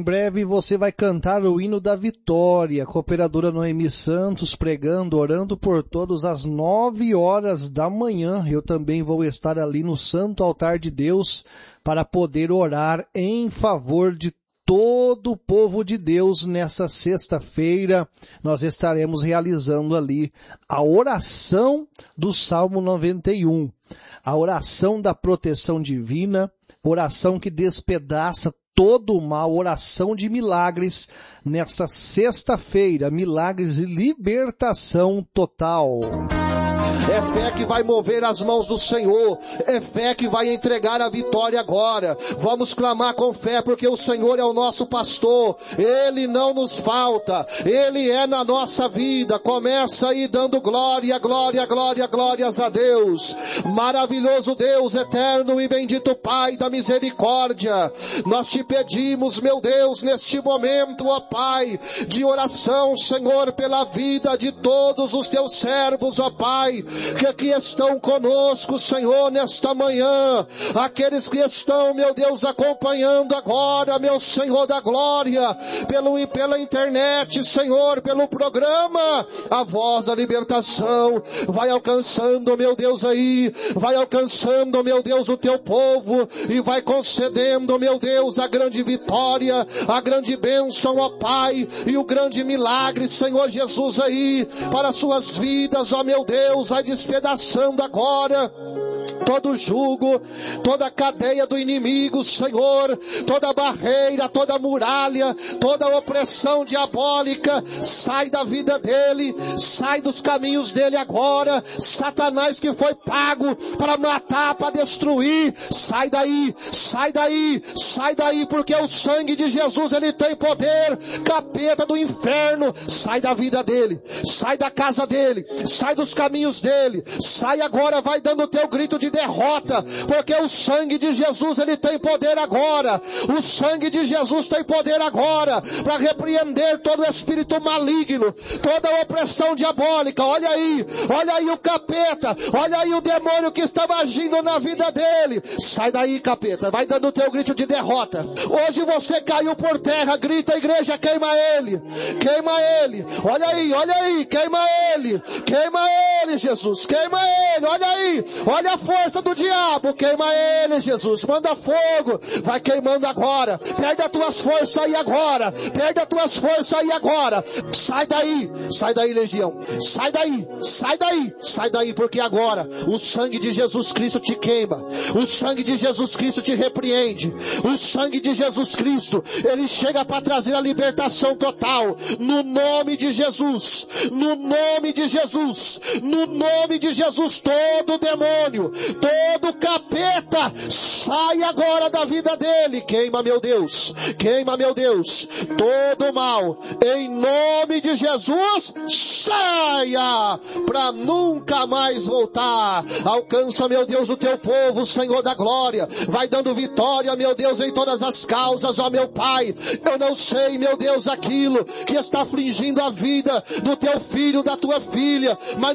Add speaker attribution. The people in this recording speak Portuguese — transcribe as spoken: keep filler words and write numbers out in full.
Speaker 1: breve você vai cantar o hino da vitória. Cooperadora Noemi Santos pregando, orando por todos às nove horas da manhã. Eu também vou estar ali no Santo Altar de Deus para poder orar em favor de todo o povo de Deus. Nessa sexta-feira nós estaremos realizando ali a oração do Salmo noventa e um, a oração da proteção divina, oração que despedaça todo o mal, oração de milagres nesta sexta-feira, milagres e libertação total.
Speaker 2: É fé que vai mover as mãos do Senhor. É fé que vai entregar a vitória agora. Vamos clamar com fé, porque o Senhor é o nosso pastor. Ele não nos falta. Ele é na nossa vida. Começa aí dando glória, glória, glória, glórias a Deus. Maravilhoso Deus, eterno e bendito Pai da misericórdia. Nós te pedimos, meu Deus, neste momento, ó Pai, de oração, Senhor, pela vida de todos os teus servos, ó Pai, que aqui estão conosco, Senhor, nesta manhã, aqueles que estão, meu Deus, acompanhando agora, meu Senhor da glória, pelo e pela internet, Senhor, pelo programa, a voz da libertação, vai alcançando, meu Deus, aí, vai alcançando, meu Deus, o teu povo, e vai concedendo, meu Deus, a grande vitória, a grande bênção, ó Pai, e o grande milagre, Senhor Jesus, aí, para as suas vidas, ó meu Deus, vai despedaçando agora todo jugo, toda cadeia do inimigo, Senhor, toda barreira, toda muralha, toda opressão diabólica, sai da vida dele, sai dos caminhos dele agora. Satanás que foi pago para matar, para destruir, sai daí, sai daí, sai daí, porque o sangue de Jesus, ele tem poder. Capeta do inferno, sai da vida dele, sai da casa dele, sai dos caminhos dele, sai agora, vai dando o teu grito de derrota, porque o sangue de Jesus, ele tem poder agora. O sangue de Jesus tem poder agora para repreender todo espírito maligno, toda opressão diabólica. Olha aí, olha aí o capeta, olha aí o demônio que estava agindo na vida dele. Sai daí, capeta, vai dando o teu grito de derrota. Hoje você caiu por terra, grita, igreja, queima ele, queima ele, olha aí, olha aí, queima ele, queima ele, Jesus, queima ele, olha aí, olha a força do diabo, queima ele, Jesus, manda fogo, vai queimando agora, perde as tuas forças aí agora, perde as tuas forças aí agora, sai daí, sai daí, legião, sai daí, sai daí, sai daí, porque agora o sangue de Jesus Cristo te queima, o sangue de Jesus Cristo te repreende, o sangue de Jesus Cristo, ele chega para trazer a libertação total, no nome de Jesus, no nome de Jesus, no nome de Jesus, todo demônio, todo capeta, sai agora da vida dele, queima, meu Deus, queima, meu Deus, todo mal, em nome de Jesus, saia, para nunca mais voltar. Alcança, meu Deus, o teu povo, Senhor da glória, vai dando vitória, meu Deus, em todas as causas, ó meu Pai. Eu não sei, meu Deus, aquilo que está afligindo a vida do teu filho, da tua filha, mas